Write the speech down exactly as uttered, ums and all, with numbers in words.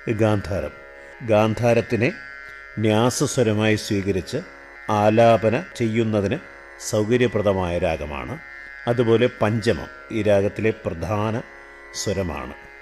ഗാന്ധാരം. ഗാന്ധാരത്തിനെ ന്യാസസ്വരമായി സ്വീകരിച്ച് ആലാപന ചെയ്യുന്നതിന് സൗകര്യപ്രദമായ രാഗമാണ്. അതുപോലെ പഞ്ചമം ഈ രാഗത്തിലെ പ്രധാന സ്വരമാണ്.